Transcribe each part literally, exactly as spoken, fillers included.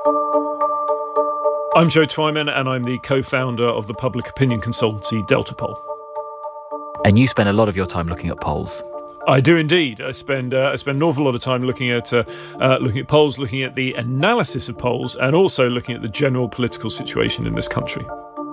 I'm Joe Twyman, and I'm the co-founder of the public opinion consultancy Delta Poll. And you spend a lot of your time looking at polls. I do indeed. I spend uh, I spend an awful lot of time looking at uh, uh, looking at polls, looking at the analysis of polls, and also looking at the general political situation in this country.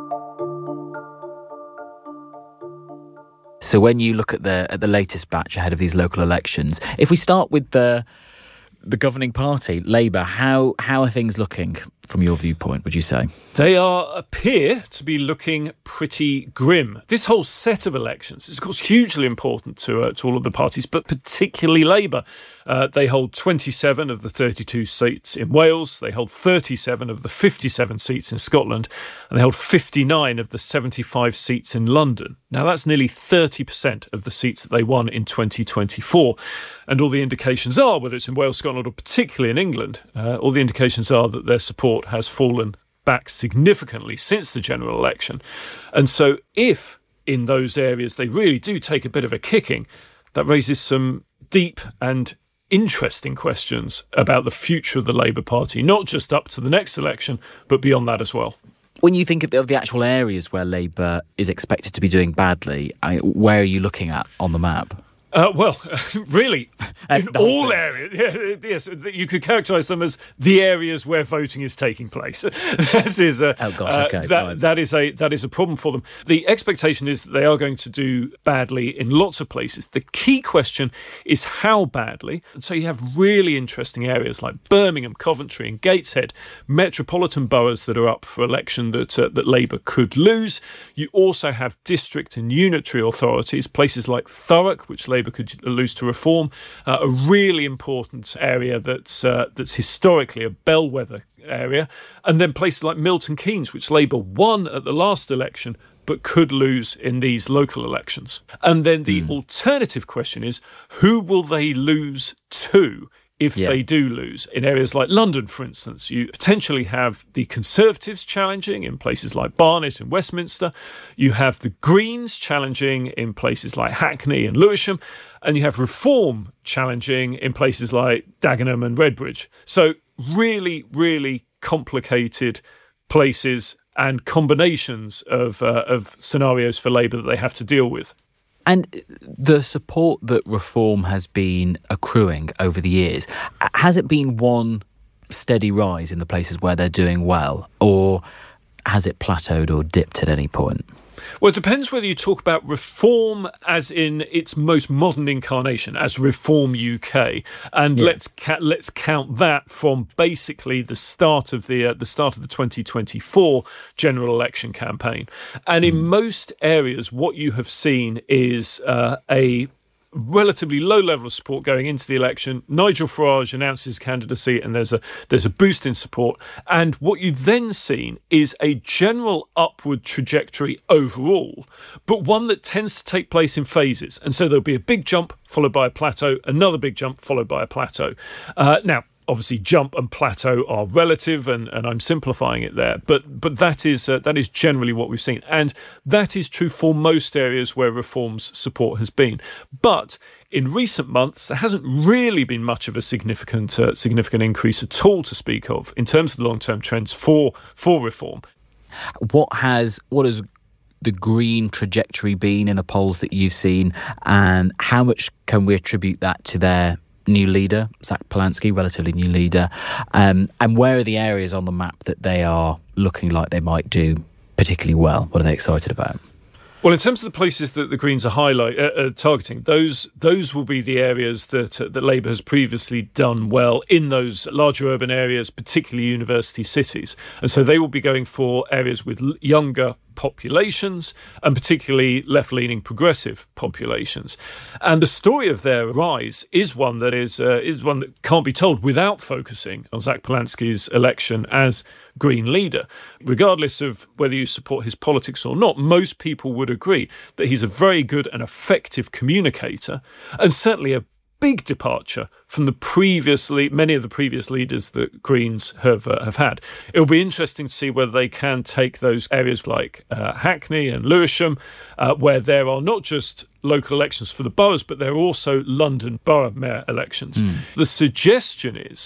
So when you look at the at the latest batch ahead of these local elections, if we start with the the governing party, Labour, how how are things looking from your viewpoint, would you say? They are appear to be looking pretty grim. This whole set of elections is, of course, hugely important to uh, to all of the parties, but particularly Labour. Uh, they hold twenty-seven of the thirty-two seats in Wales. They hold thirty-seven of the fifty-seven seats in Scotland, and they hold fifty-nine of the seventy-five seats in London. Now, that's nearly thirty percent of the seats that they won in twenty twenty-four. And all the indications are, whether it's in Wales, Scotland, or particularly in England, uh, all the indications are that their support has fallen back significantly since the general election. And so if in those areas they really do take a bit of a kicking, that raises some deep and interesting questions about the future of the Labour Party, not just up to the next election, but beyond that as well. When you think of the, of the actual areas where Labour is expected to be doing badly, I mean, where are you looking at on the map? Uh, well, really, in all areas, yeah, yes, you could characterise them as the areas where voting is taking place. That is a, oh gosh, okay, uh, that, that is a that is a problem for them. The expectation is that they are going to do badly in lots of places. The key question is how badly. And so you have really interesting areas like Birmingham, Coventry, and Gateshead, metropolitan boroughs that are up for election that uh, that Labour could lose. You also have district and unitary authorities, places like Thurrock, which Labour could lose to Reform, uh, a really important area that's uh, that's historically a bellwether area, and then places like Milton Keynes, which Labour won at the last election but could lose in these local elections. And then the mm. alternative question is, who will they lose to if yeah. they do lose? In areas like London, for instance, you potentially have the Conservatives challenging in places like Barnet and Westminster. You have the Greens challenging in places like Hackney and Lewisham. And you have Reform challenging in places like Dagenham and Redbridge. So really, really complicated places and combinations of, uh, of scenarios for Labour that they have to deal with. And the support that Reform has been accruing over the years, has it been one steady rise in the places where they're doing well, or has it plateaued or dipped at any point? Well, it depends whether you talk about Reform as in its most modern incarnation, as Reform U K, and yeah. let's ca- let's count that from basically the start of the uh, the start of the twenty twenty-four general election campaign. And in mm. most areas, what you have seen is uh, a relatively low level of support going into the election. Nigel Farage announces his candidacy, and there's a there's a boost in support. And what you've then seen is a general upward trajectory overall, but one that tends to take place in phases. And so there'll be a big jump followed by a plateau, another big jump followed by a plateau. Uh, now, obviously, jump and plateau are relative, and, and I'm simplifying it there. But but that is uh, that is generally what we've seen, and that is true for most areas where Reform's support has been. But in recent months, there hasn't really been much of a significant uh, significant increase at all to speak of in terms of the long-term trends for for Reform. What has what has the green trajectory been in the polls that you've seen, and how much can we attribute that to their new leader, Zach Polanski, relatively new leader, um, and where are the areas on the map that they are looking like they might do particularly well? What are they excited about? Well, in terms of the places that the Greens are highlight, uh, uh, targeting, those those will be the areas that uh, that Labour has previously done well in those larger urban areas, particularly university cities. And so they will be going for areas with l- younger populations, and particularly left-leaning progressive populations. And the story of their rise is one that is uh, is one that can't be told without focusing on Zach Polanski's election as Green leader. Regardless of whether you support his politics or not, most people would agree that he's a very good and effective communicator, and certainly a big departure from the previously many of the previous leaders that Greens have uh, have had. It'll be interesting to see whether they can take those areas like uh, Hackney and Lewisham, uh, where there are not just local elections for the boroughs, but there are also London borough mayor elections. Mm. The suggestion is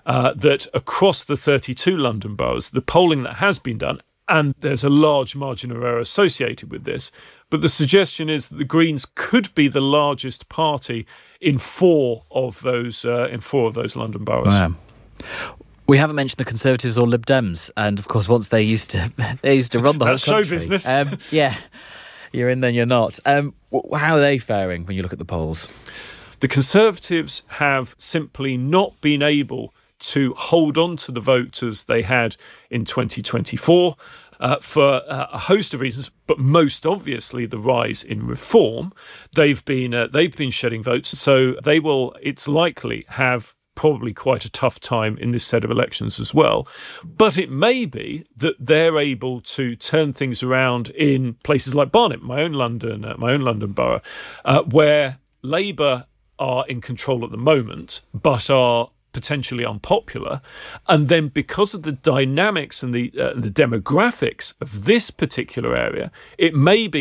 uh, that across the thirty-two London boroughs, the polling that has been done, and there's a large margin of error associated with this, but the suggestion is that the Greens could be the largest party in four of those uh, in four of those London boroughs. Wow. We haven't mentioned the Conservatives or Lib Dems, and of course, once they used to they used to run the whole That's country. show business. Um, yeah, you're in, then you're not. Um, how are they faring when you look at the polls? The Conservatives have simply not been able to hold on to the vote as they had in twenty twenty-four uh, for uh, a host of reasons, but most obviously the rise in reform. They've been uh, they've been shedding votes, so they will, it's likely, have probably quite a tough time in this set of elections as well. But it may be that they're able to turn things around in places like Barnet, my own London, uh, my own London borough, uh, where Labour are in control at the moment, but are potentially unpopular. And then because of the dynamics and the uh, the demographics of this particular area, it may be